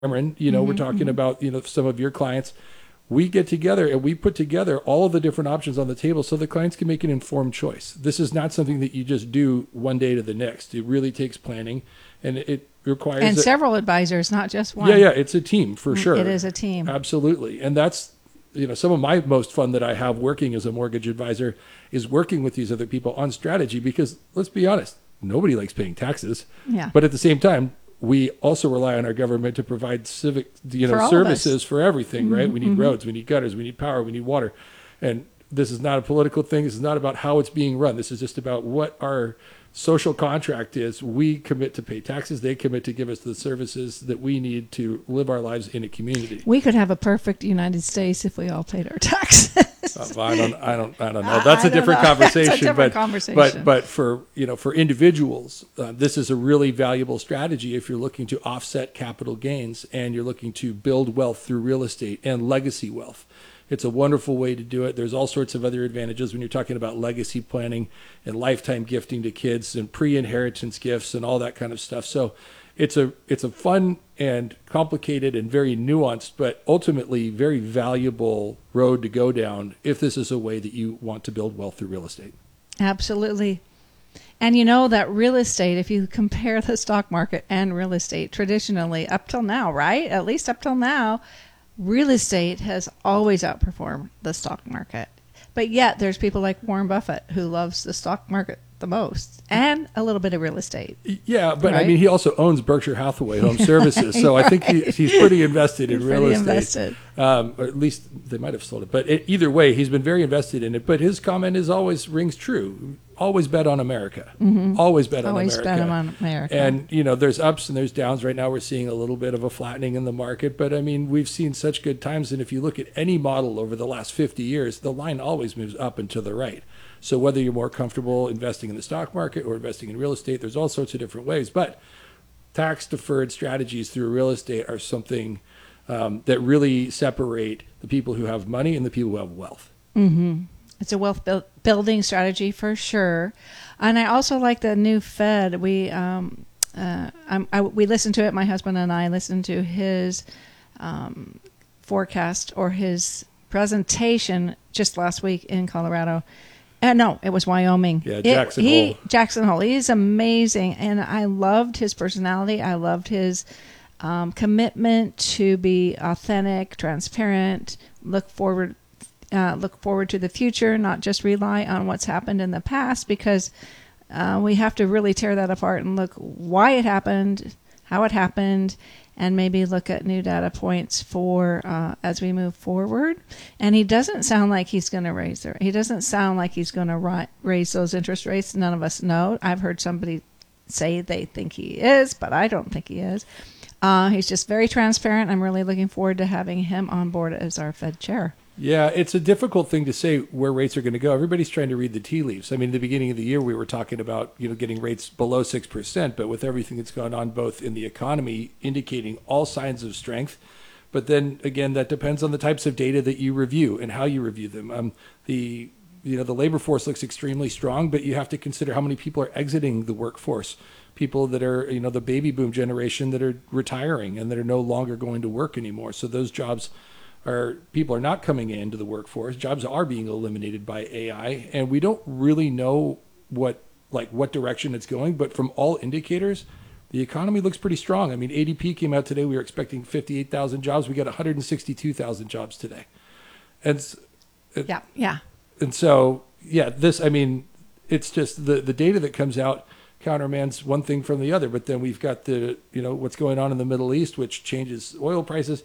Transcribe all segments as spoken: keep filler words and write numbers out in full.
Cameron, you know, mm-hmm, we're talking mm-hmm. about, you know, some of your clients. We get together and we put together all of the different options on the table so the clients can make an informed choice. This is not something that you just do one day to the next. It really takes planning, and it requires... And a, several advisors, not just one. Yeah, yeah, it's a team for sure. It is a team. Absolutely. And that's, you know, some of my most fun that I have working as a mortgage advisor is working with these other people on strategy, because let's be honest, nobody likes paying taxes. Yeah. But at the same time, we also rely on our government to provide civic, you know, services for everything, mm-hmm, right? We need mm-hmm. roads, we need gutters, we need power, we need water. And this is not a political thing. This is not about how it's being run. This is just about what our social contract is. We commit to pay taxes. They commit to give us the services that we need to live our lives in a community. We could have a perfect United States if we all paid our taxes. uh, I don't, I don't, I don't know. That's I a different know. conversation. That's a different but, conversation. But, but for you know, for individuals, uh, this is a really valuable strategy if you're looking to offset capital gains and you're looking to build wealth through real estate and legacy wealth. It's a wonderful way to do it. There's all sorts of other advantages when you're talking about legacy planning and lifetime gifting to kids and pre-inheritance gifts and all that kind of stuff. So it's a it's a fun and complicated and very nuanced, but ultimately very valuable road to go down if this is a way that you want to build wealth through real estate. Absolutely. And you know that real estate, if you compare the stock market and real estate traditionally up till now, right? At least up till now, real estate has always outperformed the stock market. But yet there's people like Warren Buffett who loves the stock market the most and a little bit of real estate. Yeah, but right? I mean, he also owns Berkshire Hathaway Home Services. So I think he, he's pretty invested in he's real pretty estate. Invested. Um, or at least they might have sold it. But it, either way, he's been very invested in it. But his comment is always rings true. Always bet on America. Mm-hmm. Always bet always on America. Always bet on America. And, you know, there's ups and there's downs. Right now we're seeing a little bit of a flattening in the market. But, I mean, we've seen such good times. And if you look at any model over the last fifty years, the line always moves up and to the right. So whether you're more comfortable investing in the stock market or investing in real estate, there's all sorts of different ways. But tax-deferred strategies through real estate are something um, that really separate the people who have money and the people who have wealth. Mm-hmm. It's a wealth build, building strategy for sure. And I also like the new Fed. We um, uh, I, I, we listened to it. My husband and I listened to his um, forecast or his presentation just last week in Colorado. Uh, no, it was Wyoming. Yeah, Jackson it, he, Hole. Jackson Hole. He's amazing. And I loved his personality. I loved his um, commitment to be authentic, transparent, look forward Uh, look forward to the future, not just rely on what's happened in the past, because uh, we have to really tear that apart and look why it happened, how it happened, and maybe look at new data points for uh, as we move forward. And he doesn't sound like he's going to raise it. He doesn't sound like he's going to ri- raise those interest rates. None of us know. I've heard somebody say they think he is, but I don't think he is. Uh, he's just very transparent. I'm really looking forward to having him on board as our Fed chair. Yeah, it's a difficult thing to say where rates are going to go. Everybody's trying to read the tea leaves. I mean, at the beginning of the year, we were talking about, you know, getting rates below six percent, but with everything that's gone on both in the economy indicating all signs of strength. But then again, that depends on the types of data that you review and how you review them. Um, the, you know, the labor force looks extremely strong, but you have to consider how many people are exiting the workforce. People that are, you know, the baby boom generation that are retiring and that are no longer going to work anymore. So those jobs are, people are not coming into the workforce. Jobs are being eliminated by A I, and we don't really know what, like what direction it's going, but from all indicators, the economy looks pretty strong. I mean, A D P came out today. We were expecting fifty-eight thousand jobs. We got one hundred sixty-two thousand jobs today. And it, yeah, yeah. And so, yeah, this, I mean, it's just the, the data that comes out countermands one thing from the other, but then we've got the, you know, what's going on in the Middle East, which changes oil prices.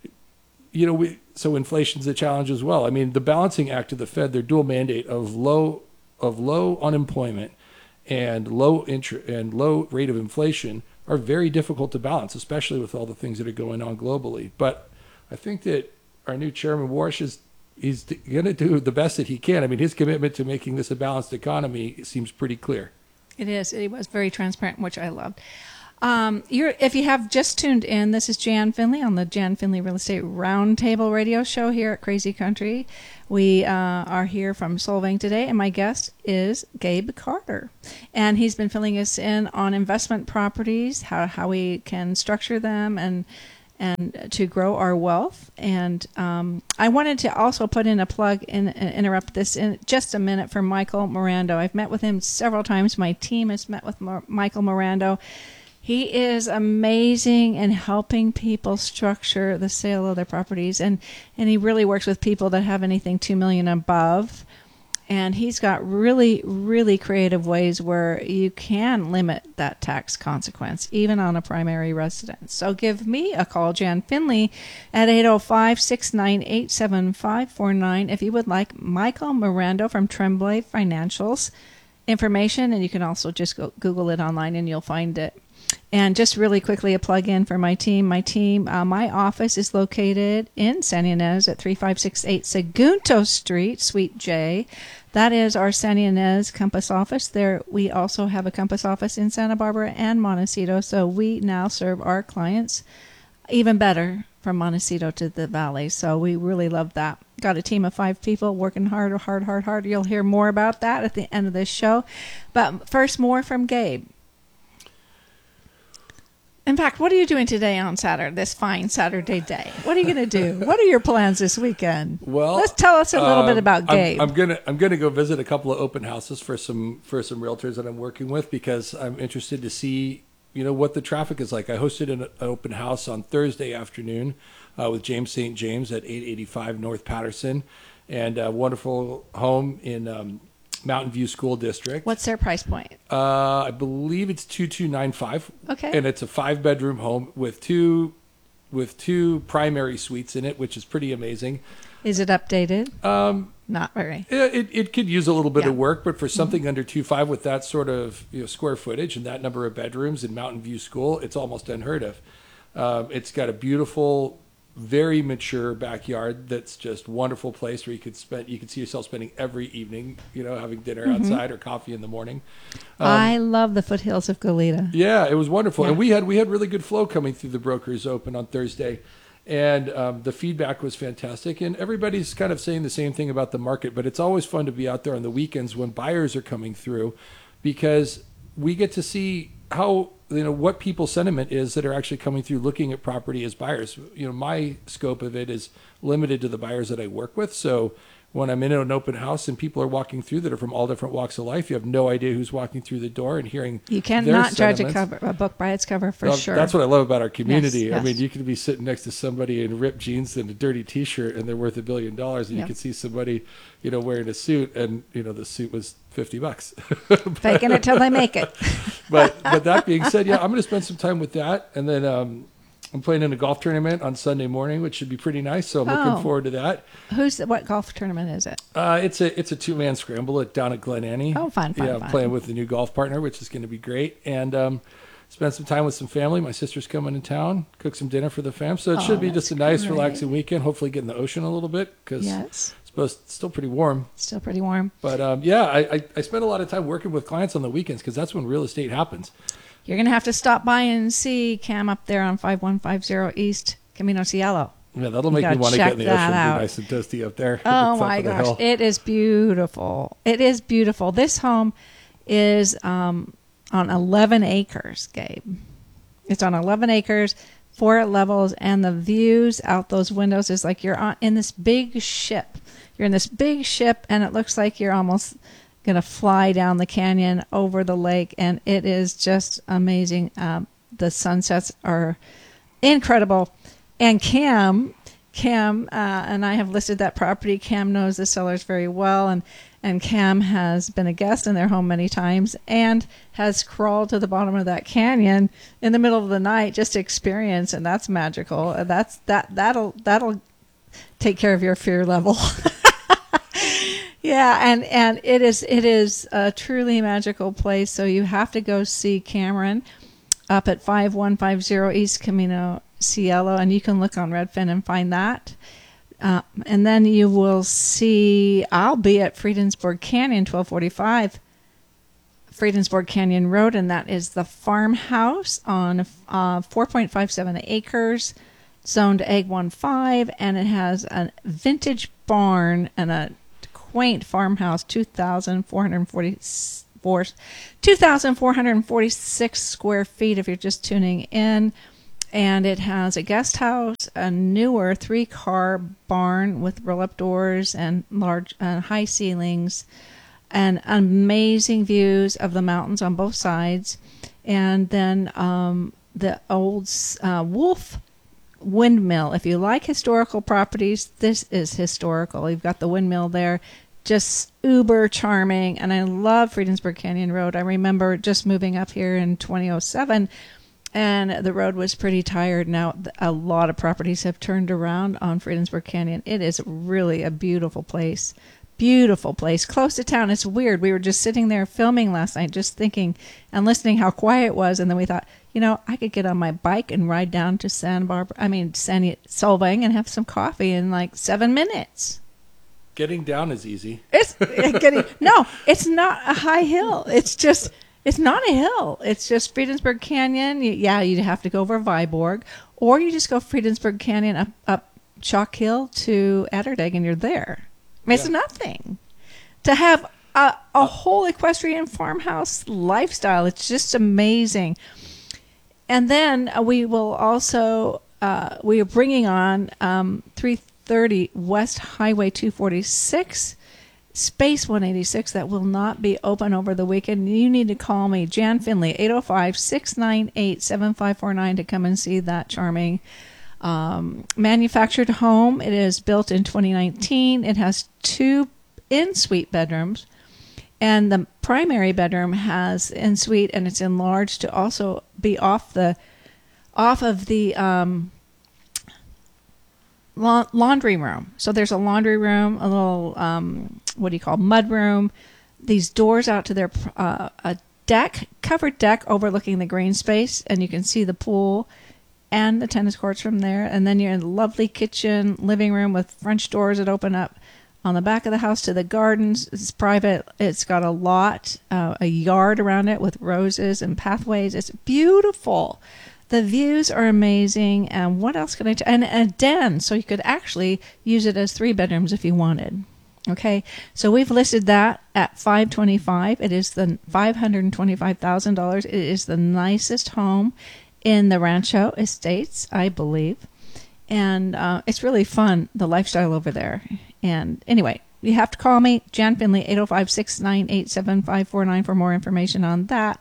You know, we, so inflation's a challenge as well. I mean, the balancing act of the Fed, their dual mandate of low of low unemployment and low interest and low rate of inflation are very difficult to balance, especially with all the things that are going on globally. But I think that our new chairman, Warsh, is he's going to do the best that he can. I mean, his commitment to making this a balanced economy seems pretty clear. It is. It was very transparent, which I loved. Um, you're, if you have just tuned in, this is Jan Finley on the Jan Finley Real Estate Roundtable radio show here at Crazy Country. We uh, are here from Solvang today, and my guest is Gabe Carter. And he's been filling us in on investment properties, how, how we can structure them, and and to grow our wealth. And um, I wanted to also put in a plug and in, interrupt this in just a minute for Michael Mirando. I've met with him several times. My team has met with Mar- Michael Mirando. He is amazing in helping people structure the sale of their properties, and, and he really works with people that have anything two million above. And he's got really, really creative ways where you can limit that tax consequence, even on a primary residence. So give me a call, Jan Finley, at eight oh five, six nine eight, seven five four nine if you would like Michael Mirando from Tremblay Financials information, and you can also just go Google it online and you'll find it. And just really quickly, a plug-in for my team. My team, uh, my office is located in San Ynez at three five six eight Segundo Street, Suite J. That is our San Ynez Compass office. There, we also have a Compass office in Santa Barbara and Montecito, so we now serve our clients even better from Montecito to the Valley. So we really love that. Got a team of five people working hard, hard, hard, hard. You'll hear more about that at the end of this show. But first, more from Gabe. In fact, what are you doing today on Saturday, this fine Saturday day? What are you going to do? What are your plans this weekend? Well, let's tell us a little um, bit about Gabe. I'm, I'm gonna I'm gonna go visit a couple of open houses for some for some realtors that I'm working with, because I'm interested to see, you know, what the traffic is like. I hosted an, an open house on Thursday afternoon uh, with James Saint James at eight eighty-five North Patterson, and a wonderful home in um, Mountain View School District. What's their price point? Uh, I believe it's two two nine five. Okay. And it's a five bedroom home with two with two primary suites in it, which is pretty amazing. Is it updated? Um, Not very. it, it it could use a little bit Yeah. of work, but for something mm-hmm. under two five with that sort of, you know, square footage and that number of bedrooms in Mountain View School, it's almost unheard of. Um, it's got a beautiful, very mature backyard that's just wonderful place where you could spend you could see yourself spending every evening, you know, having dinner Mm-hmm. outside or coffee in the morning. Um, I love the foothills of Goleta. Yeah, it was wonderful, Yeah. and we had we had really good flow coming through the Brokers Open on Thursday, and um, the feedback was fantastic. And everybody's kind of saying the same thing about the market, but it's always fun to be out there on the weekends when buyers are coming through, because we get to see how, you know, what people's sentiment is that are actually coming through looking at property as buyers. You know, my scope of it is limited to the buyers that I work with, so when I'm in an open house and people are walking through that are from all different walks of life, you have no idea who's walking through the door, and hearing You their cannot judge a sentiments. cover a book by its cover for Well, sure. That's what I love about our community. Yes, I yes. mean, you could be sitting next to somebody in ripped jeans and a dirty T-shirt, and they're worth a billion dollars, and Yeah. you could see somebody, you know, wearing a suit, and you know the suit was fifty bucks. Faking it till they make it. but but that being said, yeah, I'm going to spend some time with that, and then um, I'm playing in a golf tournament on Sunday morning, which should be pretty nice. So I'm Oh. looking forward to that. Who's the, what golf tournament is it? Uh, it's a it's a two man scramble at, down at Glen Annie. Oh, fun, fun, Yeah, I'm fun. playing with the new golf partner, which is going to be great, and um, spend some time with some family. My sister's coming in town, cook some dinner for the fam. So it Oh, should be that's just a nice, great. relaxing weekend. Hopefully, get in the ocean a little bit because Yes. it's supposed it's still pretty warm. Still pretty warm. But um, yeah, I, I I spend a lot of time working with clients on the weekends because that's when real estate happens. You're going to have to stop by and see Cam up there on five one five zero East Camino Cielo. Yeah, that'll You make me gotta want to get in the check ocean, that be out. nice and toasty up there. at the Oh top my of the gosh, hill. it is beautiful. It is beautiful. This home is um, on eleven acres, Gabe. It's on eleven acres, four levels, and the views out those windows is like you're on, in this big ship. You're in this big ship, and it looks like you're almost going to fly down the canyon over the lake, and it is just amazing. Um, the sunsets are incredible. And Cam, Cam, uh, and I have listed that property. Cam knows the sellers very well, and, and Cam has been a guest in their home many times and has crawled to the bottom of that canyon in the middle of the night just to experience, and that's magical. That's that that'll that'll take care of your fear level. Yeah, and, and it is it is a truly magical place. So you have to go see Cameron up at five one five zero East Camino Cielo, and you can look on Redfin and find that. Uh, and then you will see, I'll be at Friedensburg Canyon, twelve forty-five Friedensburg Canyon Road, and that is the farmhouse on uh, four point five seven acres, zoned Ag one five, and it has a vintage barn and a quaint farmhouse, two thousand four hundred forty-four, two thousand four hundred forty-six square feet if you're just tuning in. and it has a guest house, a newer three-car barn with roll-up doors and large uh, high ceilings, and amazing views of the mountains on both sides. And then um, the old uh, Wolf windmill. If you like historical properties, this is historical. You've got the windmill there, just uber charming. And I love Friedensburg Canyon Road. I remember just moving up here in twenty oh seven, and the road was pretty tired. Now a lot of properties have turned around on Friedensburg Canyon. It is really a beautiful place. Beautiful place, close to town. It's weird. We were just sitting there filming last night, just thinking and listening how quiet it was, and then we thought, you know, I could get on my bike and ride down to Santa Barbara, I mean, San Solvang, and have some coffee in like seven minutes. Getting down is easy. It's getting no, it's not a high hill. It's just, it's not a hill. It's just Friedensburg Canyon. Yeah, you'd have to go over Viborg, or you just go Friedensburg Canyon up up Chalk Hill to Atterdag, and you're there. I mean, yeah. It's nothing. To have a, a whole equestrian farmhouse lifestyle, it's just amazing. And then uh, we will also, uh, we are bringing on um, three thirty West Highway two forty-six, Space one eighty-six, that will not be open over the weekend. You need to call me, Jan Finley, eight oh five, six nine eight, seven five four nine, to come and see that charming Um, manufactured home. It is built in twenty nineteen. It has two in-suite bedrooms, and the primary bedroom has in-suite, and it's enlarged to also be off the off of the um, la- laundry room. So there's a laundry room, a little um, what do you call mud room. These doors out to their uh, a deck, covered deck overlooking the green space, and you can see the pool and the tennis courts from there. And then you're in a lovely kitchen, living room with French doors that open up on the back of the house to the gardens. It's private. It's got a lot, uh, a yard around it with roses and pathways. It's beautiful. The views are amazing. And what else can I tell? And a den, so you could actually use it as three bedrooms if you wanted. Okay, so we've listed that at five twenty-five. It is the five hundred twenty-five thousand dollars. It is the nicest home in the Rancho Estates, I believe. And uh, it's really fun, the lifestyle over there. And anyway, you have to call me, Jan Finley, eight oh five, six nine eight, seven five four nine, for more information on that.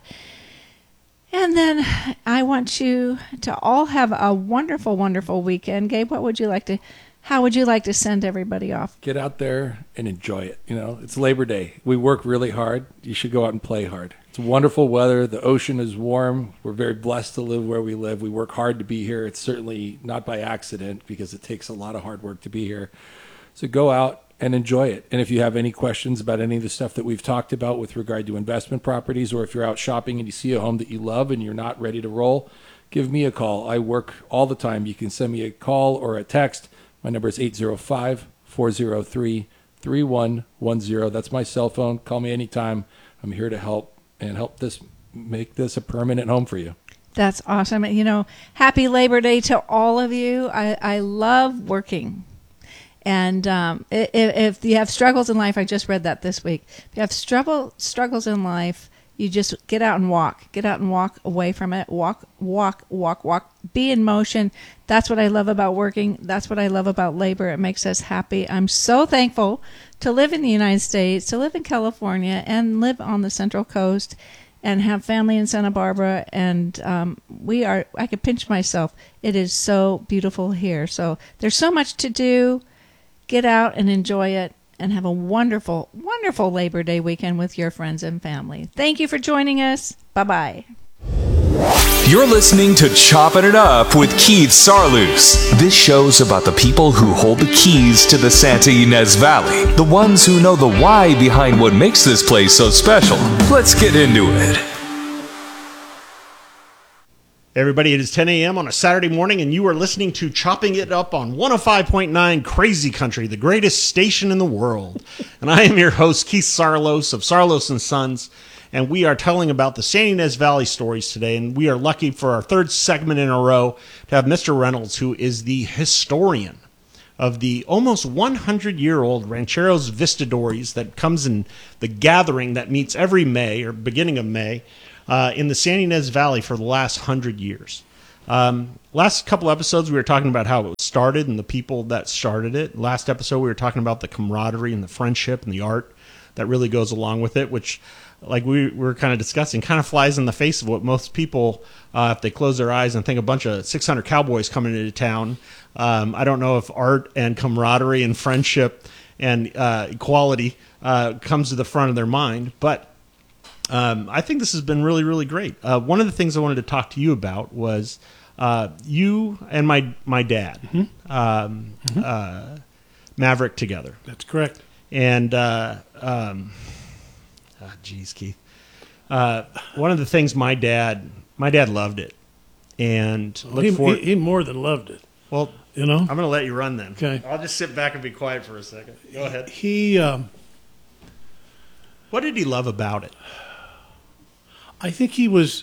And then I want you to all have a wonderful, wonderful weekend. Gabe, what would you like to, how would you like to send everybody off? Get out there and enjoy it. You know, it's Labor Day. We work really hard. You should go out and play hard. It's wonderful weather. The ocean is warm. We're very blessed to live where we live. We work hard to be here. It's certainly not by accident, because it takes a lot of hard work to be here. So go out and enjoy it. And if you have any questions about any of the stuff that we've talked about with regard to investment properties, or if you're out shopping and you see a home that you love and you're not ready to roll, give me a call. I work all the time. You can send me a call or a text. My number is eight oh five, four oh three, three one one oh. That's my cell phone. Call me anytime. I'm here to help and help this make this a permanent home for you. That's awesome. You know, happy Labor Day to all of you. I, I love working. And um, if, if you have struggles in life, I just read that this week. If you have struggle, struggles in life, you just get out and walk. Get out and walk away from it. Walk, walk, walk, walk. Be in motion. That's what I love about working. That's what I love about labor. It makes us happy. I'm so thankful to live in the United States, to live in California, and live on the Central Coast, and have family in Santa Barbara. And um, we are, I could pinch myself. It is so beautiful here. So there's so much to do. Get out and enjoy it, and have a wonderful, wonderful Labor Day weekend with your friends and family. Thank you for joining us. Bye-bye. You're listening to Chopping It Up with Keith Sarloos. This show's about the people who hold the keys to the Santa Ynez Valley, the ones who know the why behind what makes this place so special. Let's get into it. Everybody, it is ten a.m. on a Saturday morning, and you are listening to Chopping It Up on one oh five point nine Crazy Country, the greatest station in the world. And I am your host, Keith Sarlos of Sarlos and Sons, and we are telling about the Santa Ynez Valley stories today. And we are lucky for our third segment in a row to have Mister Reynolds, who is the historian of the almost one hundred year old Rancheros Vistadores that comes in the gathering that meets every May or beginning of May. Uh, in the Santa Ynez Valley for the last hundred years. Um, last couple episodes, we were talking about how it was started and the people that started it. Last episode, we were talking about the camaraderie and the friendship and the art that really goes along with it, which, like we were kind of discussing, kind of flies in the face of what most people, uh, if they close their eyes and think a bunch of six hundred cowboys coming into town. Um, I don't know if art and camaraderie and friendship and uh, equality uh, comes to the front of their mind, but um, I think this has been really, really great. Uh, one of the things I wanted to talk to you about was uh, you and my my dad, mm-hmm. Um, mm-hmm. Uh, Maverick together. That's correct. And, uh, um, oh, geez, Keith. Uh, one of the things my dad, my dad loved it. And well, look he, for he, he more than loved it. Well, you know, I'm going to let you run then. Okay. I'll just sit back and be quiet for a second. Go ahead. He, um, what did he love about it? I think he was,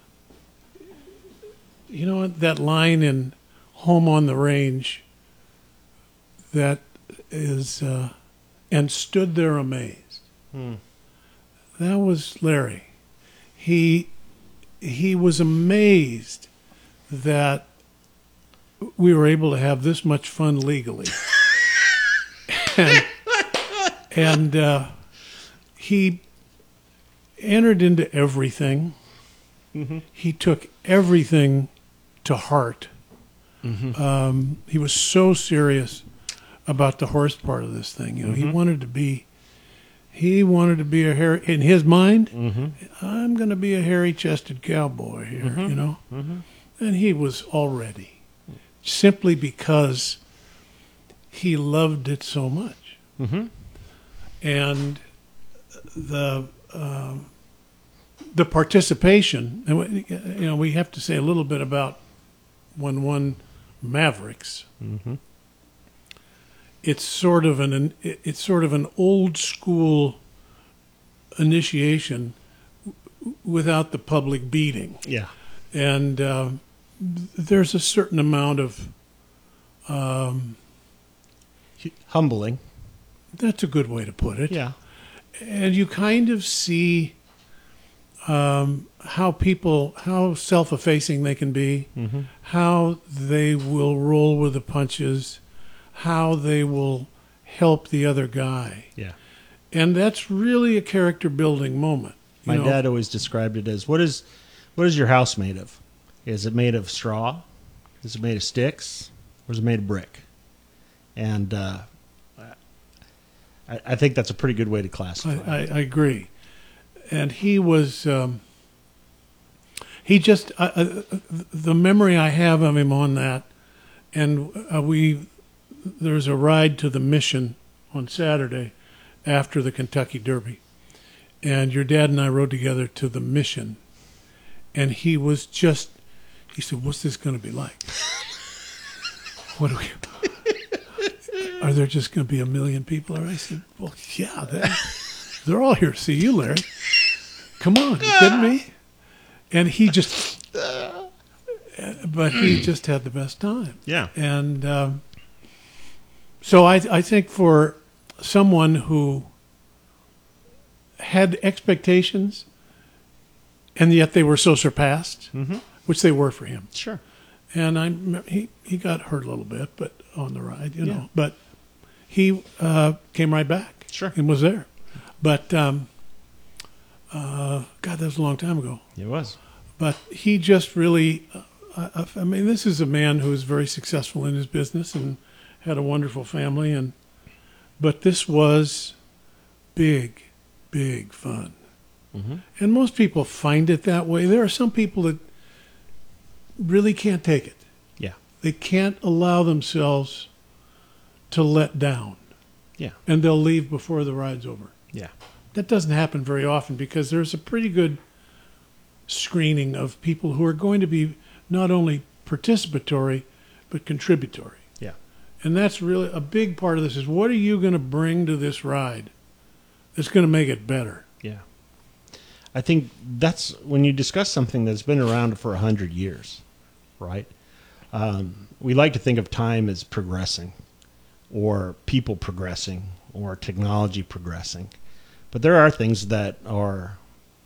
you know, that line in Home on the Range that is, uh, and stood there amazed. Hmm. That was Larry. He he was amazed that we were able to have this much fun legally. and and uh, he entered into everything. Mm-hmm. He took everything to heart. Mm-hmm. Um, he was so serious about the horse part of this thing. You know, mm-hmm. he wanted to be, he wanted to be a hairy, in his mind, mm-hmm. I'm going to be a hairy-chested cowboy here, mm-hmm. you know? Mm-hmm. And he was already, simply because he loved it so much. Mm-hmm. And the um, the participation, and you know, we have to say a little bit about when one Mavericks. Mm-hmm. It's sort of an it's sort of an old school initiation without the public beating. Yeah, and uh, there's a certain amount of um, humbling. That's a good way to put it. Yeah, and you kind of see um, how people how self-effacing they can be, mm-hmm. how they will roll with the punches, how they will help the other guy. Yeah. And that's really a character building moment. My know? dad always described it as, what is what is your house made of? Is it made of straw? Is it made of sticks? Or is it made of brick? And uh, I, I think that's a pretty good way to classify I, it. I, I agree. And he was, um, he just, uh, uh, the memory I have of him on that, and uh, we, there's a ride to the Mission on Saturday after the Kentucky Derby. And your dad and I rode together to the Mission. And he was just, he said, what's this going to be like? What do we, are there just going to be a million people there? I said, well, yeah, they're, they're all here to see you, Larry. Come on, you kidding me? And he just, but he just had the best time. Yeah. And um, so I, I think for someone who had expectations and yet they were so surpassed, mm-hmm. which they were for him. Sure. And I he he got hurt a little bit, but on the ride, you yeah. know. But he uh, came right back. Sure. And was there. But um, uh, God, that was a long time ago. It was. But he just really, uh, I mean, this is a man who is very successful in his business and had a wonderful family, and but this was big, big fun. Mm-hmm. And most people find it that way. There are some people that really can't take it. Yeah. They can't allow themselves to let down. Yeah. And they'll leave before the ride's over. Yeah. That doesn't happen very often because there's a pretty good screening of people who are going to be not only participatory, but contributory. Yeah. And that's really a big part of this is what are you going to bring to this ride that's going to make it better? Yeah. I think that's when you discuss something that's been around for a hundred years, right? Um, we like to think of time as progressing or people progressing or technology progressing. But there are things that are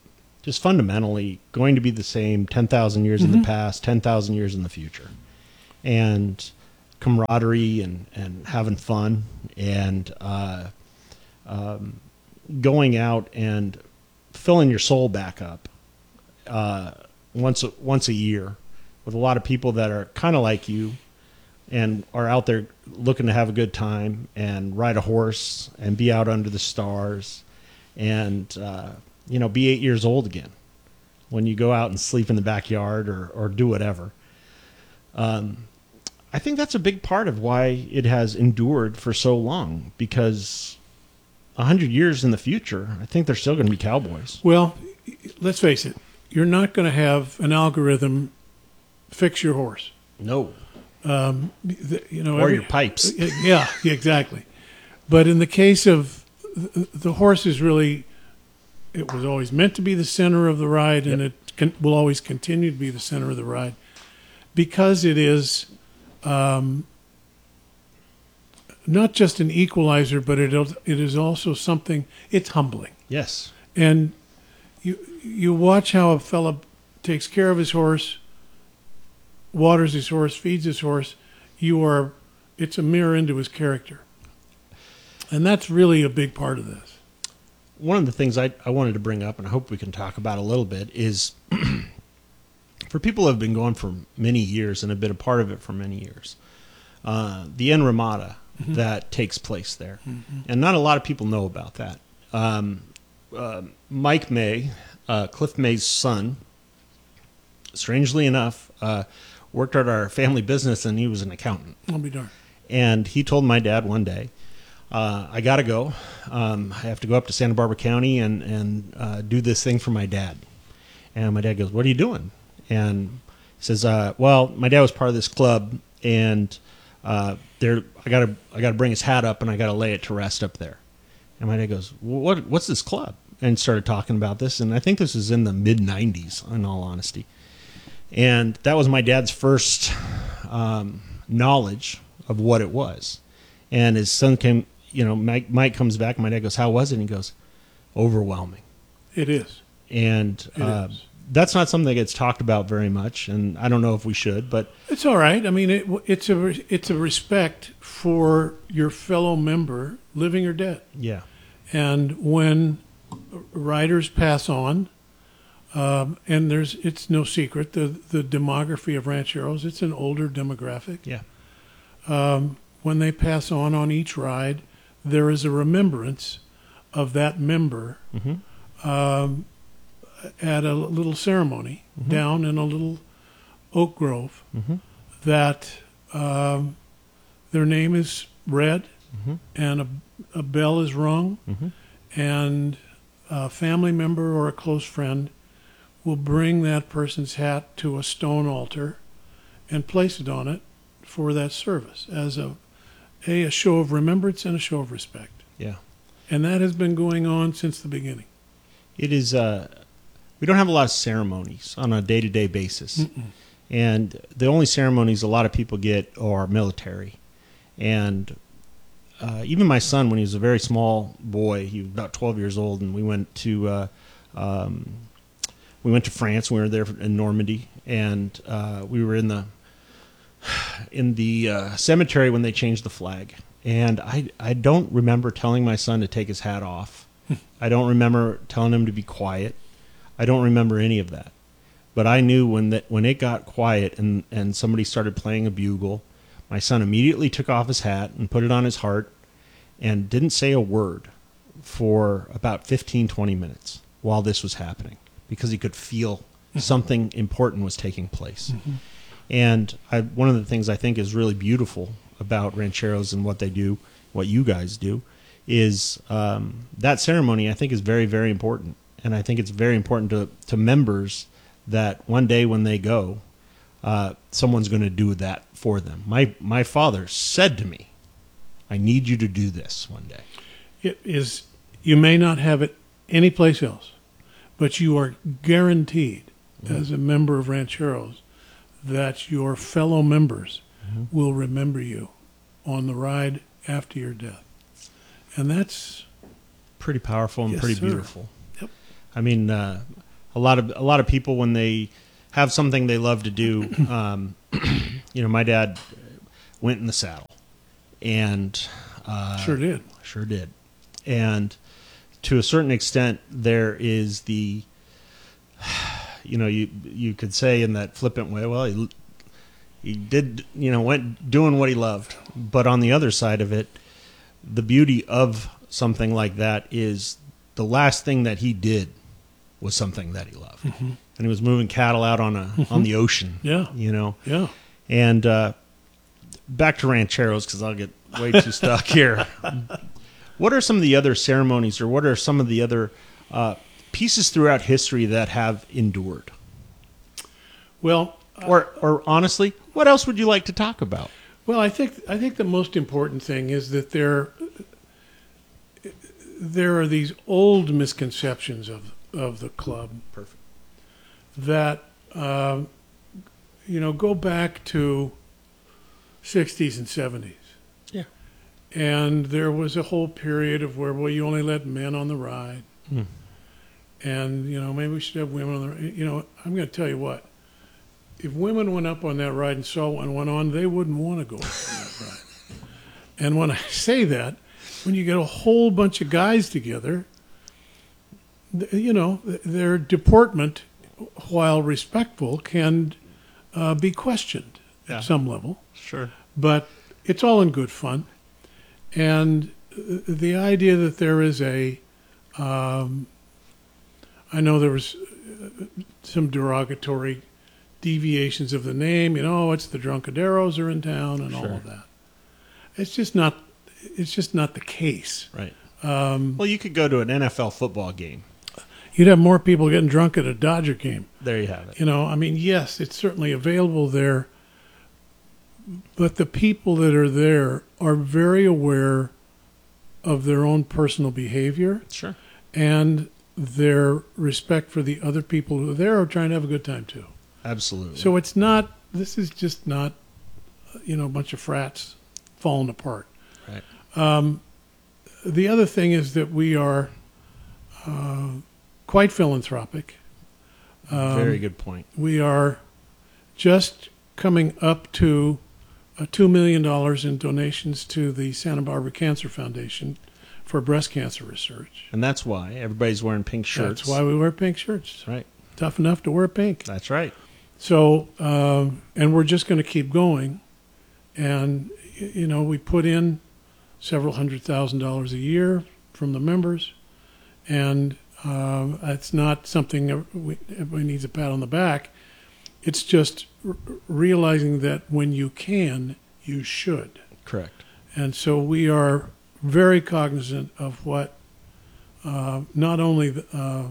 just fundamentally going to be the same ten thousand years in the past, ten thousand years in the future. And camaraderie and, and having fun and uh, um, going out and filling your soul back up uh, once, a, once a year with a lot of people that are kind of like you and are out there looking to have a good time and ride a horse and be out under the stars and, uh, you know, be eight years old again when you go out and sleep in the backyard or, or do whatever. Um, I think that's a big part of why it has endured for so long, because a hundred years in the future, I think they're still going to be cowboys. Well, let's face it. You're not going to have an algorithm fix your horse. No. Um, the, you know, Or every- your pipes. Yeah, exactly. But in the case of the, the horse is really, it was always meant to be the center of the ride, and Yep. it can, will always continue to be the center of the ride because it is um, not just an equalizer, but it it is also something. It's humbling, Yes. and you you watch how a fella takes care of his horse, waters his horse, feeds his horse. You are, it's a mirror into his character. And that's really a big part of this. One of the things I, I wanted to bring up, and I hope we can talk about a little bit, is for people who have been going for many years and have been a part of it for many years, uh, the Enramada mm-hmm. that takes place there. Mm-hmm. And not a lot of people know about that. Um, uh, Mike May, uh, Cliff May's son, strangely enough, uh, worked at our family business, and he was an accountant. I'll be darned. And he told my dad one day, uh, I got to go. Um, I have to go up to Santa Barbara County and, and uh, do this thing for my dad. And my dad goes, what are you doing? And he says, uh, well, my dad was part of this club, and uh, there I got to I got to bring his hat up, and I got to lay it to rest up there. And my dad goes, what what's this club? And started talking about this. And I think this is in the mid nineties, in all honesty. And that was my dad's first um, knowledge of what it was. And his son came, you know, Mike, Mike comes back, and my dad goes, how was it? And he goes, overwhelming. It is. And It uh, is. that's not something that gets talked about very much, and I don't know if we should, but It's all right. I mean, it, it's a re- it's a respect for your fellow member, living or dead. yeah. And when riders pass on, um, and there's it's no secret the the demography of rancheros, it's an older demographic. Yeah. Um, when they pass on on each ride, there is a remembrance of that member Mm-hmm. um, at a little ceremony Mhm. down in a little oak grove Mm-hmm. that um, their name is read Mm-hmm. and a, a bell is rung, Mm-hmm. and a family member or a close friend will bring that person's hat to a stone altar and place it on it for that service as a a, a show of remembrance and a show of respect. Yeah. And that has been going on since the beginning. It is, uh, we don't have a lot of ceremonies on a day-to-day basis. Mm-mm. And the only ceremonies a lot of people get are military. And uh, even my son, when he was a very small boy, he was about twelve years old, and we went to uh, um, we went to France. We were there in Normandy, and uh, we were in the in the uh, cemetery when they changed the flag. And I I don't remember telling my son to take his hat off. I don't remember telling him to be quiet. I don't remember any of that. But I knew when that when it got quiet and, and somebody started playing a bugle, my son immediately took off his hat and put it on his heart and didn't say a word for about fifteen, twenty minutes while this was happening, because he could feel something important was taking place. Mm-hmm. And I, one of the things I think is really beautiful about rancheros and what they do, what you guys do, is um, that ceremony I think is very, very important. And I think it's very important to, to members that one day when they go, uh, someone's going to do that for them. My my father said to me, I need you to do this one day. It is, you may not have it anyplace else, but you are guaranteed Mm-hmm. as a member of Rancheros that your fellow members Mm-hmm. will remember you on the ride after your death. And that's, Pretty powerful and Yes, pretty sir. beautiful. Yep. I mean, uh, a lot of a lot of people when they have something they love to do. Um, you know, my dad went in the saddle, and uh, Sure did. sure did, and to a certain extent, there is the, you know, you you could say in that flippant way, well, he he did, you know, went doing what he loved, but on the other side of it, the beauty of something like that is the last thing that he did was something that he loved, mm-hmm. and he was moving cattle out on a mm-hmm. on the ocean. Yeah, you know. Yeah. And uh, back to rancheros because I'll get way too stuck here. What are some of the other ceremonies, or what are some of the other uh, pieces throughout history that have endured? Well, or or honestly, what else would you like to talk about? Well, I think I think the most important thing is that there there are these old misconceptions of of the club. Perfect. That uh, you know go back to sixties and seventies. Yeah. And there was a whole period of where well you only let men on the ride, hmm. and you know maybe we should have women on the ride. You know I'm going to tell you what. If women went up on that ride and saw one went on, they wouldn't want to go up on that ride. And when I say that, when you get a whole bunch of guys together, you know, their deportment, while respectful, can uh, be questioned yeah. at some level. Sure. But it's all in good fun. And the idea that there is a, um, I know there was some derogatory deviations of the name, you know, it's the Drunkaderos are in town and sure. all of that. It's just not. It's just not the case. Right. Um, well, you could go to an N F L football game. You'd have more people getting drunk at a Dodger game. There you have it. You know, I mean, yes, it's certainly available there, but the people that are there are very aware of their own personal behavior. Sure. And their respect for the other people who are there are trying to have a good time too. Absolutely. So it's not, this is just not, you know, a bunch of frats falling apart. Right. Um, the other thing is that we are uh, quite philanthropic. Um, Very good point. We are just coming up to uh, two million dollars in donations to the Santa Barbara Cancer Foundation for breast cancer research. And that's why everybody's wearing pink shirts. That's why we wear pink shirts. That's right. Tough enough to wear pink. That's right. So, um, and we're just going to keep going. And, you know, we put in several hundred thousand dollars a year from the members. And um, it's not something everybody needs a pat on the back. It's just r- realizing that when you can, you should. Correct. And so we are very cognizant of what uh, not only the, uh,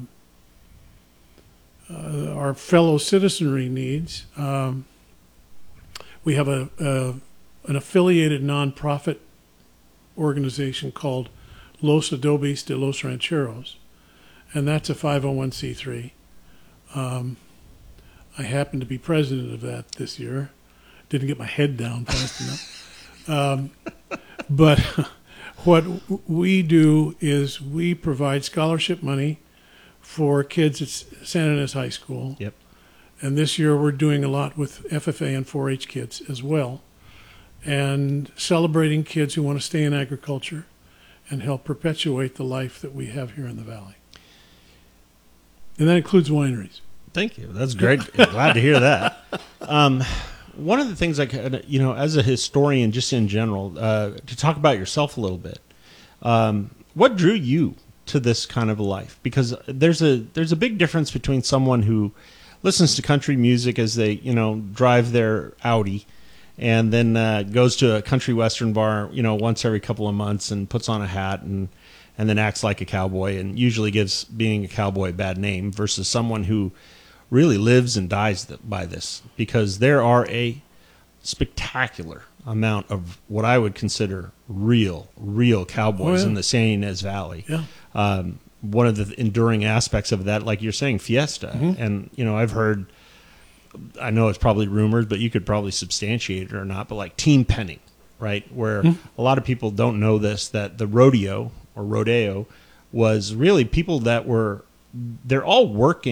uh, our fellow citizenry needs. Um, we have a, a an affiliated nonprofit organization called Los Adobes de los Rancheros, and that's a five oh one c three. Um, I happen to be president of that this year. Didn't get my head down fast enough. Um, but what we do is we provide scholarship money for kids at Santa Ynez High School. Yep. And this year we're doing a lot with F F A and four H kids as well, and celebrating kids who want to stay in agriculture and help perpetuate the life that we have here in the valley. And that includes wineries. Thank you. That's great. Glad to hear that. Um, one of the things I, you know, as a historian, just in general, uh, to talk about yourself a little bit, um, what drew you to this kind of a life? Because there's a there's a big difference between someone who listens to country music as they, you know, drive their Audi, and then uh, goes to a country western bar, you know, once every couple of months and puts on a hat and and then acts like a cowboy and usually gives being a cowboy a bad name, versus someone who really lives and dies by this, because there are a spectacular amount of what I would consider real, real cowboys oh, yeah. in the Santa Ynez Valley. Yeah. Um, one of the enduring aspects of that, like you're saying, fiesta. Mm-hmm. And, you know, I've heard, I know it's probably rumors, but you could probably substantiate it or not, but like team penning, right? Where Mm-hmm. a lot of people don't know this, that the rodeo or rodeo was really people that were, they're all working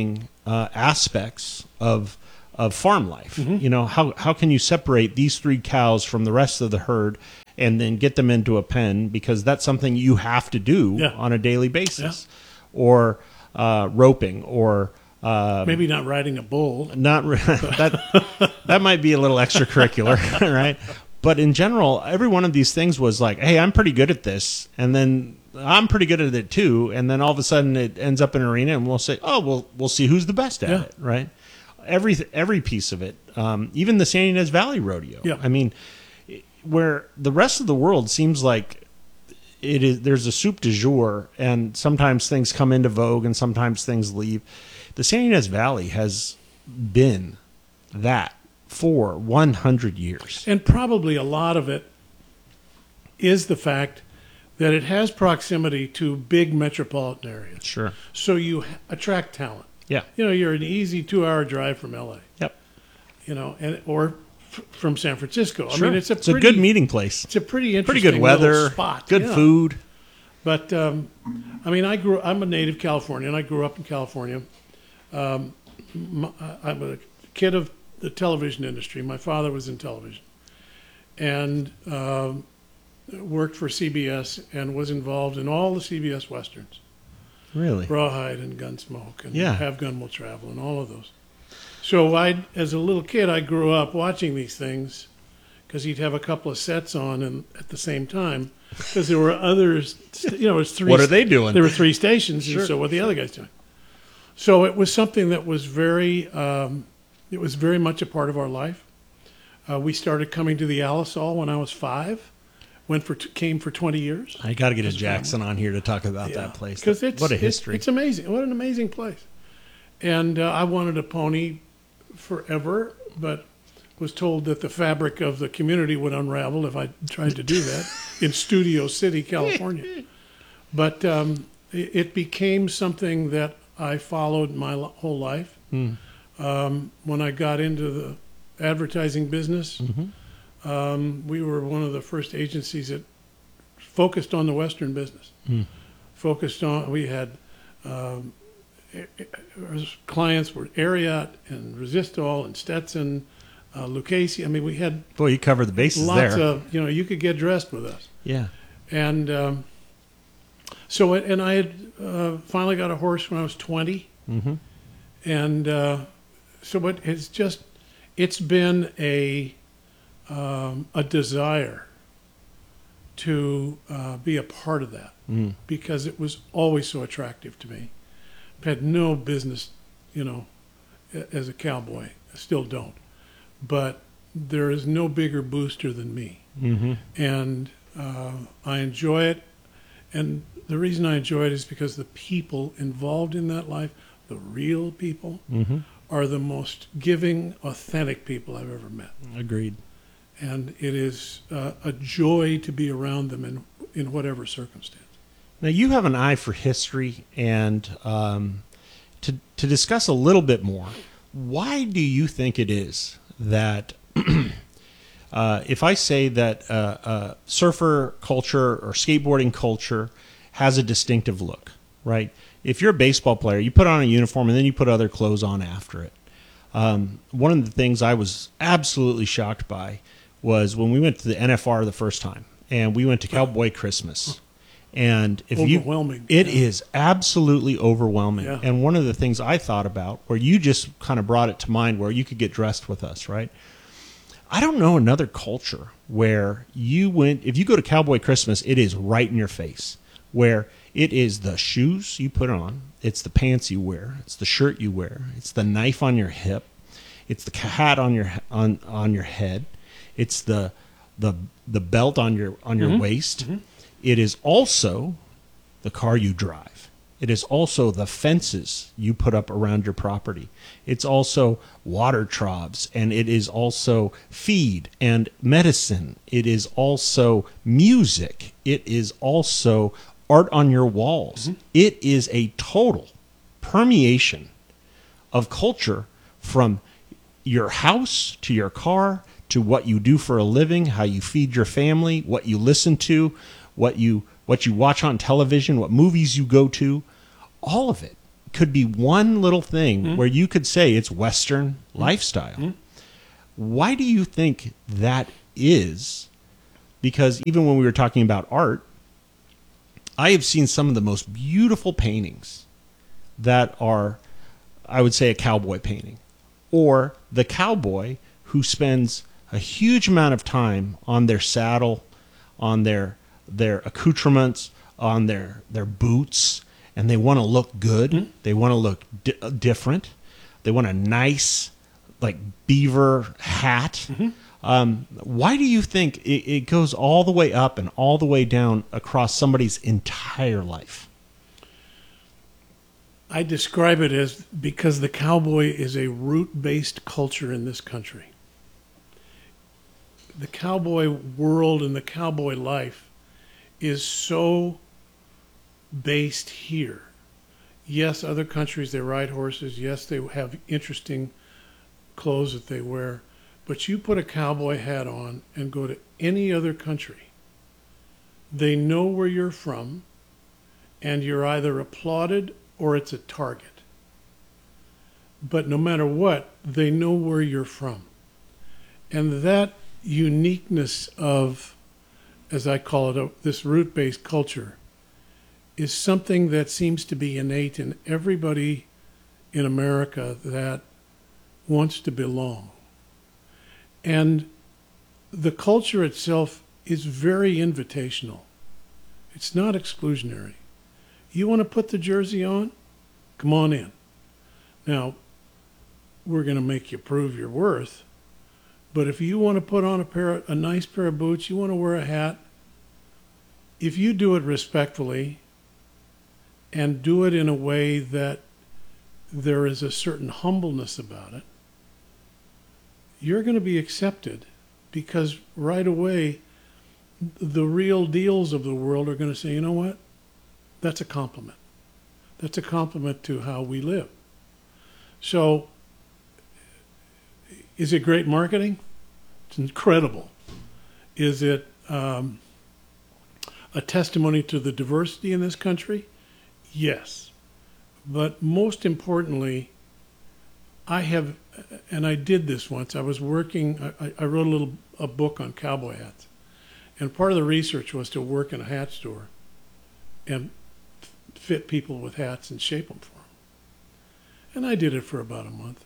uh, aspects of of farm life. You know, how how can you separate these three cows from the rest of the herd and then get them into a pen, because that's something you have to do Yeah. on a daily basis, or uh, roping, or uh, Maybe not riding a bull. not re- that that might be a little extracurricular, right? But in general, every one of these things was like, hey, I'm pretty good at this, and then I'm pretty good at it too, and then all of a sudden it ends up in an arena, and we'll say, oh, we'll we'll see who's the best at Yeah. it, right? Every every piece of it, um, even the San Ynez Valley Rodeo. Yeah. I mean, where the rest of the world seems like it is, there's a soup du jour, and sometimes things come into vogue and sometimes things leave. The San Ynez Valley has been that for one hundred years. And probably a lot of it is the fact that it has proximity to big metropolitan areas. Sure. So you h- attract talent. Yeah. You know, you're an easy two-hour drive from L A. Yep. You know, and or f- from San Francisco. Sure. I mean, it's a it's pretty, a good meeting place. It's a pretty Pretty interesting good little weather, spot. good yeah. food. But um, I mean, I grew. I'm a native Californian. I grew up in California. Um, m- I- I'm a kid of the television industry. My father was in television, and um, worked for C B S and was involved in all the C B S westerns, Really? Rawhide and Gunsmoke, and Yeah. Have Gun Will Travel, and all of those. So I, as a little kid, I grew up watching these things because he'd have a couple of sets on and at the same time, because there were others. You know, it was three. What are they doing? There were three stations, Sure. and so what are the other guys doing? So it was something that was very, um, it was very much a part of our life. Uh, we started coming to the Alisal when I was five. Went for came for twenty years. I got to get a Jackson on here to talk about that place. Because it's what a it's- history. It's, amazing. What an amazing place. And uh, I wanted a pony forever, but was told that the fabric of the community would unravel if I tried to do that in Studio City, California. But um, it, it became something that I followed my lo- whole life. Hmm. Um, when I got into the advertising business, Mm-hmm. um, we were one of the first agencies that focused on the Western business. Hmm. Focused on, we had um, eh, eh, clients were Ariat and Resistol and Stetson, uh, Lucchese. I mean, we had Boy, you covered the bases lots there. of, you know, you could get dressed with us. yeah. And um, so, it, and I had uh, finally got a horse when I was twenty. Mm-hmm. And uh, so it, it's just, it's been a, um, a desire to uh, be a part of that Mm. because it was always so attractive to me. I've had no business, you know, a- as a cowboy. I still don't. But there is no bigger booster than me. Mm-hmm. And uh, I enjoy it. And the reason I enjoy it is because the people involved in that life, the real people, Mm-hmm. are the most giving, authentic people I've ever met. Agreed. And it is uh, a joy to be around them in, in whatever circumstance. Now, you have an eye for history, and um, to, to discuss a little bit more, why do you think it is that uh, if I say that uh, uh, surfer culture or skateboarding culture has a distinctive look, right? If you're a baseball player, you put on a uniform and then you put other clothes on after it. Um, one of the things I was absolutely shocked by was when we went to the N F R the first time, and we went to Cowboy Christmas. And if you, Overwhelming. it Yeah. is absolutely overwhelming. Yeah. And one of the things I thought about, where you just kind of brought it to mind, where you could get dressed with us, right? I don't know another culture where you went, if you go to Cowboy Christmas, it is right in your face, where it is the shoes you put on, it's the pants you wear, it's the shirt you wear, it's the knife on your hip, it's the hat on your on on your head, it's the the the belt on your on your waist. It is also the car you drive. It is also the fences you put up around your property. It's also water troughs, and it is also feed and medicine. It is also music. It is also art on your walls. It is a total permeation of culture, from your house to your car to what you do for a living, how you feed your family, what you listen to, what you what you watch on television, what movies you go to, all of it could be one little thing mm-hmm. where you could say it's Western mm-hmm. lifestyle. Mm-hmm. Why do you think that is? Because even when we were talking about art, I have seen some of the most beautiful paintings that are, I would say, a cowboy painting, or the cowboy who spends a huge amount of time on their saddle, on their their accoutrements, on their their boots, and they want to look good. Mm-hmm. They want to look di- different. They want a nice, like, beaver hat. Mm-hmm. Um, why do you think it, it goes all the way up and all the way down across somebody's entire life? I describe it as because the cowboy is a root-based culture in this country. The cowboy world and the cowboy life is so based here. Yes, other countries, they ride horses. Yes, they have interesting clothes that they wear. But you put a cowboy hat on and go to any other country, they know where you're from, and you're either applauded or it's a target. But no matter what, they know where you're from. And that uniqueness of, as I call it, a, this root-based culture is something that seems to be innate in everybody in America that wants to belong. And the culture itself is very invitational. It's not exclusionary. You want to put the jersey on? Come on in. Now, we're going to make you prove your worth. But if you want to put on a pair of, a nice pair of boots, you want to wear a hat, if you do it respectfully and do it in a way that there is a certain humbleness about it, you're going to be accepted, because right away the real deals of the world are going to say, you know what? That's a compliment. That's a compliment to how we live. So, is it great marketing? It's incredible. Is it um, a testimony to the diversity in this country? Yes. But most importantly, I have, and I did this once. I was working, I, I wrote a little a book on cowboy hats. And part of the research was to work in a hat store and fit people with hats and shape them for them. And I did it for about a month.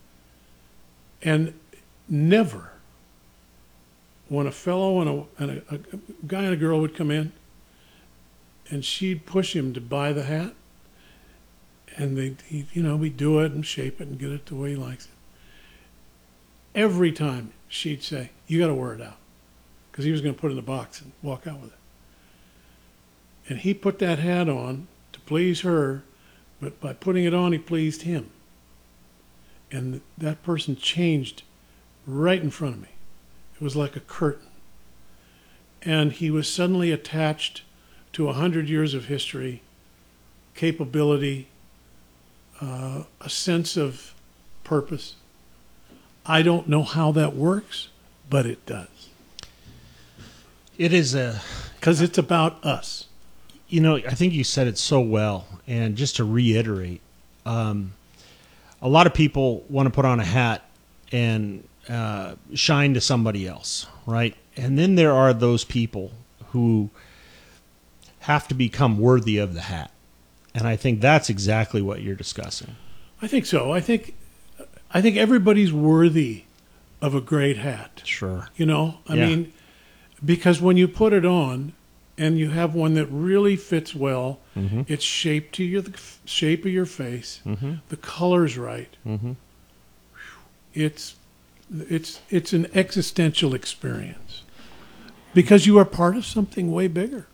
And never, when a fellow and a, and a, a guy and a girl would come in, and she'd push him to buy the hat, and they, he, you know, we'd do it and shape it and get it the way he likes it. Every time she'd say, "You got to wear it out," because he was going to put it in the box and walk out with it. And he put that hat on to please her, but by putting it on, he pleased him. And that person changed right in front of me. It was like a curtain. And he was suddenly attached to a hundred years of history, capability, uh, a sense of purpose. I don't know how that works, but it does. It is a... Because it's about us. You know, I think you said it so well. And just to reiterate, um, a lot of people want to put on a hat and uh, shine to somebody else, right? And then there are those people who have to become worthy of the hat. And I think that's exactly what you're discussing. I think so. I think I think everybody's worthy of a great hat. Sure. You know, I Yeah. mean, because when you put it on and you have one that really fits well, Mm-hmm. it's shaped to your, the shape of your face, Mm-hmm. the color's right. Mm-hmm. It's it's it's an existential experience because you are part of something way bigger.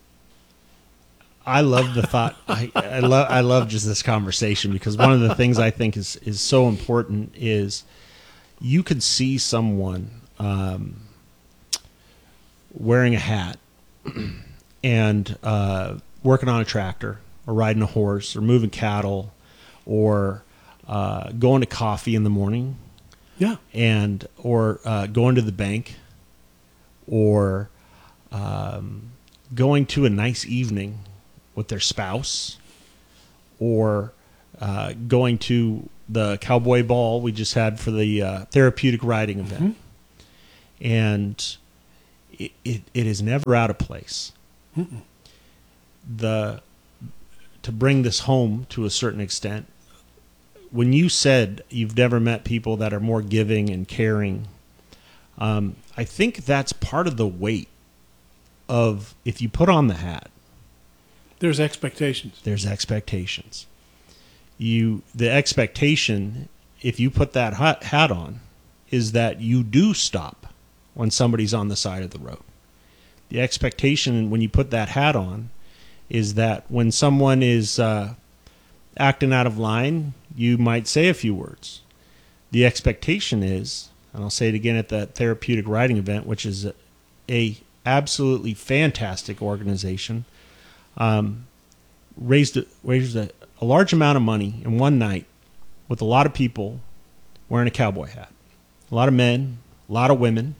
I love the thought. I, I love. I love just this conversation because one of the things I think is is so important is you could see someone um, wearing a hat and uh, working on a tractor or riding a horse or moving cattle or uh, going to coffee in the morning, Yeah. and or uh, going to the bank or um, going to a nice evening with their spouse, or uh, going to the cowboy ball we just had for the uh, therapeutic riding event. Mm-hmm. And it, it, it is never out of place. Mm-mm. The to bring this home to a certain extent, when you said you've never met people that are more giving and caring, um, I think that's part of the weight of if you put on the hat. There's expectations. There's expectations. You the expectation, if you put that hat on, is that you do stop when somebody's on the side of the road. The expectation when you put that hat on is that when someone is uh, acting out of line, you might say a few words. The expectation is, and I'll say it again at that therapeutic riding event, which is a, a absolutely fantastic organization, um, raised, raised a, a large amount of money in one night with a lot of people wearing a cowboy hat. A lot of men, a lot of women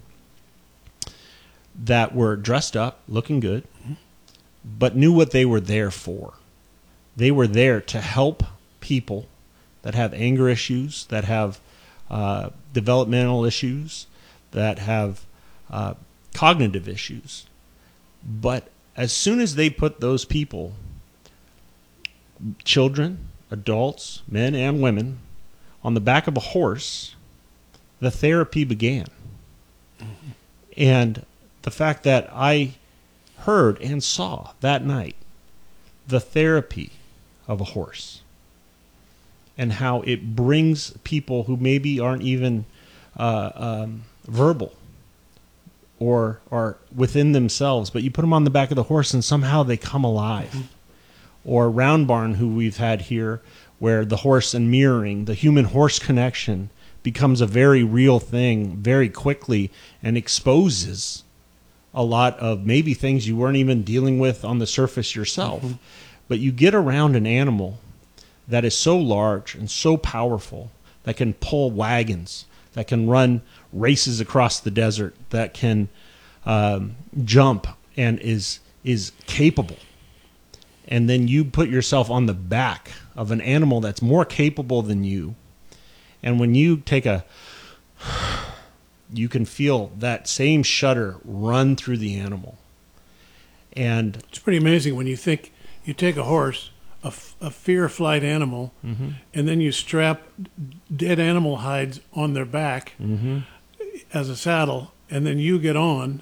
that were dressed up, looking good, but knew what they were there for. They were there to help people that have anger issues, that have uh, developmental issues, that have uh, cognitive issues. But as soon as they put those people, children, adults, men and women, on the back of a horse, the therapy began. Mm-hmm. And the fact that I heard and saw that night the therapy of a horse and how it brings people who maybe aren't even uh, um, verbal or are within themselves, but you put them on the back of the horse and somehow they come alive. Mm-hmm. Or Round Barn, who we've had here, where the horse and mirroring, the human-horse connection becomes a very real thing very quickly and exposes a lot of maybe things you weren't even dealing with on the surface yourself. Mm-hmm. But you get around an animal that is so large and so powerful, that can pull wagons, that can run races across the desert, that can um, jump and is is capable. And then you put yourself on the back of an animal that's more capable than you. And when you take a... you can feel that same shudder run through the animal. And it's pretty amazing when you think you take a horse, a, f- a fear flight animal, mm-hmm. and then you strap dead animal hides on their back mm-hmm. as a saddle, and then you get on,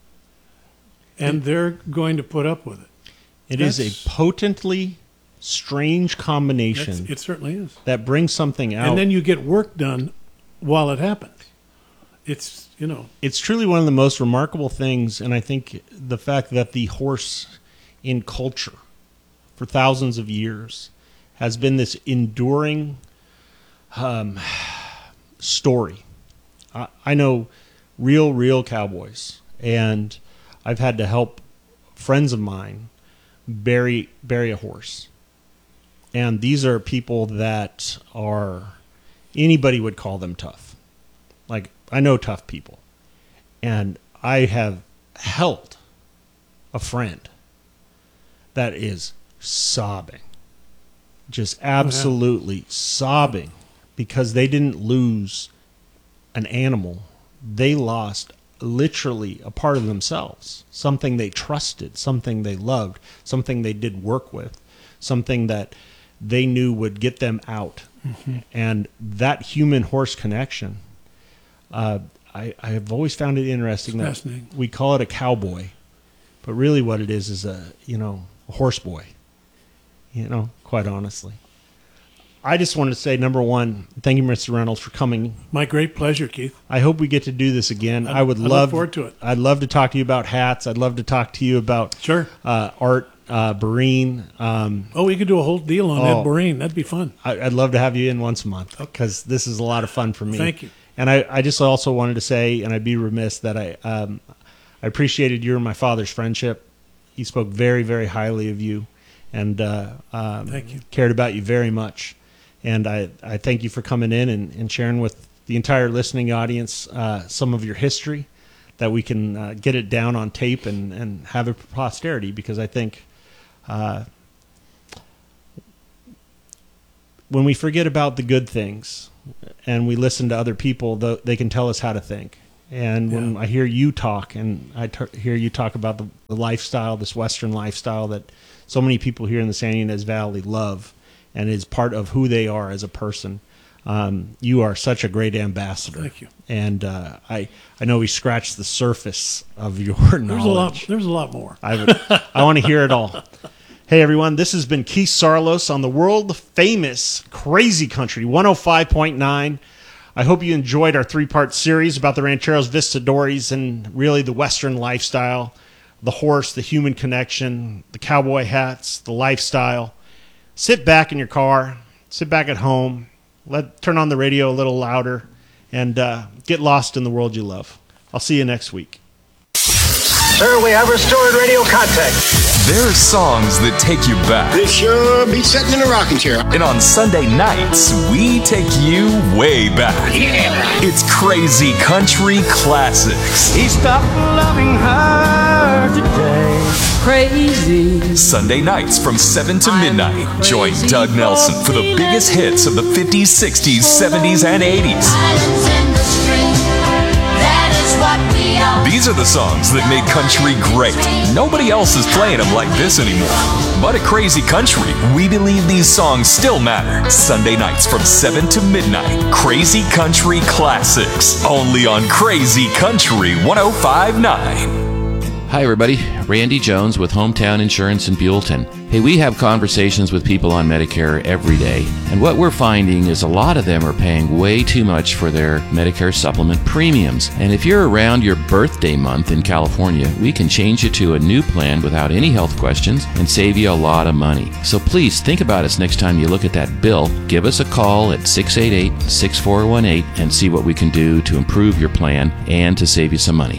and they're going to put up with it. It That's, is a potently strange combination. It certainly is. That brings something out. And then you get work done while it happens. It's, you know. It's truly one of the most remarkable things, and I think the fact that the horse in culture for thousands of years has been this enduring um, story. I, I know real, real cowboys, and I've had to help friends of mine bury bury a horse. And these are people that are, anybody would call them tough. Like, I know tough people. And I have held a friend that is sobbing. Just absolutely oh, yeah. sobbing because they didn't lose an animal. They lost literally a part of themselves, something they trusted, something they loved, something they did work with, something that they knew would get them out. Mm-hmm. And that human-horse connection, uh, I, I have always found it interesting it's that we call it a cowboy, but really what it is is a, you know, a horse boy, you know, quite honestly. I just wanted to say, number one, thank you, Mister Reynolds, for coming. My great pleasure, Keith. I hope we get to do this again. I'd, I would I love look forward to it. I'd love to talk to you about hats. I'd love to talk to you about sure uh, Art uh, Breen. Um, oh, we could do a whole deal on oh, Ed Breen. That'd be fun. I, I'd love to have you in once a month because okay. This is a lot of fun for me. Thank you. And I, I just also wanted to say, and I'd be remiss that I um, I appreciated your and my father's friendship. He spoke very, very highly of you, and uh, um, thank you. Cared about you very much. And I, I thank you for coming in and, and sharing with the entire listening audience uh, some of your history, that we can uh, get it down on tape and, and have it for posterity, because I think uh, when we forget about the good things and we listen to other people, the, they can tell us how to think. And when Yeah. I hear you talk, and I t- hear you talk about the, the lifestyle, this Western lifestyle that so many people here in the Santa Ynez Valley love and is part of who they are as a person, um, you are such a great ambassador. Thank you. And uh, I I know we scratched the surface of your knowledge. There's a lot. There's a lot more. I would, I want to hear it all. Hey, everyone, this has been Keith Sarlos on the world-famous Crazy Country one oh five point nine. I hope you enjoyed our three-part series about the Rancheros Visitadores and really the Western lifestyle, the horse, the human connection, the cowboy hats, the lifestyle. Sit back in your car, sit back at home, let turn on the radio a little louder, and uh, get lost in the world you love. I'll see you next week. Sir, we have restored radio contact. There are songs that take you back. This sure be sitting in a rocking chair. And on Sunday nights, we take you way back. Yeah. It's Crazy Country Classics. He stopped loving her today. Crazy. Sunday nights from seven to midnight. Join Doug Nelson for the biggest hits of the fifties, sixties, seventies, and eighties. These are the songs that made country great. Nobody else is playing them like this anymore. But at Crazy Country, we believe these songs still matter. Sunday nights from seven to midnight. Crazy Country Classics. Only on Crazy Country one oh five point nine. Hi, everybody. Randy Jones with Hometown Insurance in Buellton. Hey, we have conversations with people on Medicare every day, and what we're finding is a lot of them are paying way too much for their Medicare supplement premiums. And if you're around your birthday month in California, we can change you to a new plan without any health questions and save you a lot of money. So please think about us next time you look at that bill. Give us a call at six eight eight, six four one eight and see what we can do to improve your plan and to save you some money.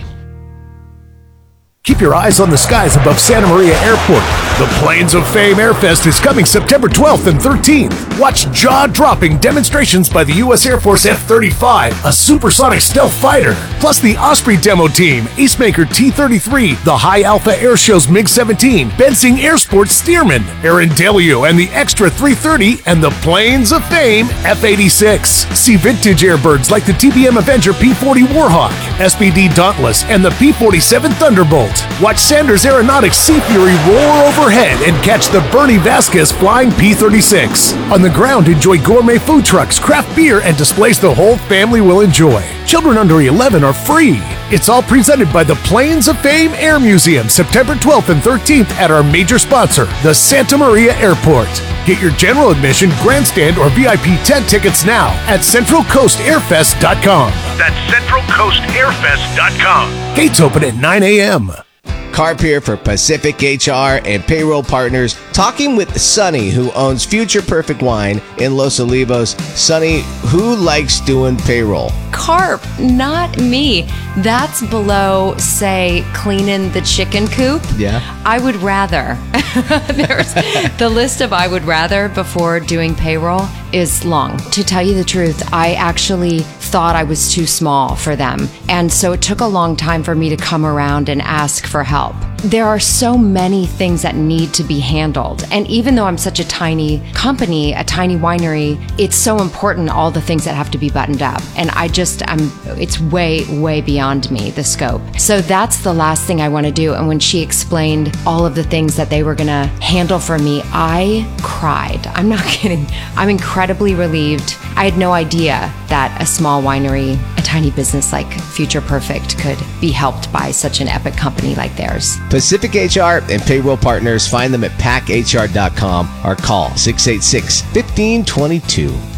Keep your eyes on the skies above Santa Maria Airport. The Plains of Fame Airfest is coming September twelfth and thirteenth. Watch jaw-dropping demonstrations by the U S Air Force F thirty-five, a supersonic stealth fighter, plus the Osprey demo team, Acemaker T thirty-three, the High Alpha Air Show's MiG seventeen, Bensing Air Sports Stearman, Aaron Delio and the Extra three thirty, and the Plains of Fame F eighty-six. See vintage airbirds like the T B M Avenger P forty Warhawk, S B D Dauntless, and the P forty-seven Thunderbolt. Watch Sanders Aeronautics Sea Fury roar overhead and catch the Bernie Vasquez flying P thirty-six. On the ground, enjoy gourmet food trucks, craft beer, and displays the whole family will enjoy. Children under eleven are free. It's all presented by the Plains of Fame Air Museum, September twelfth and thirteenth at our major sponsor, the Santa Maria Airport. Get your general admission, grandstand, or V I P tent tickets now at central coast airfest dot com. That's central coast airfest dot com. Gates open at nine a.m. Carp here for Pacific H R and Payroll Partners, talking with Sonny, who owns Future Perfect Wine in Los Olivos. Sonny, who likes doing payroll? Carp, not me. That's below, say, cleaning the chicken coop. Yeah. I would rather. There's the list of I would rather before doing payroll is long. To tell you the truth, I actually thought I was too small for them. And so it took a long time for me to come around and ask for help. There are so many things that need to be handled. And even though I'm such a tiny company, a tiny winery, it's so important, all the things that have to be buttoned up. And I just, I'm, it's way, way beyond me, the scope. So that's the last thing I want to do. And when she explained all of the things that they were going to handle for me, I cried. I'm not kidding. I'm incredibly relieved. I had no idea that a small winery, a tiny business like Future Perfect could be helped by such an epic company like theirs. Pacific H R and Payroll Partners, find them at pack H R dot com or call six eight six, one five two two.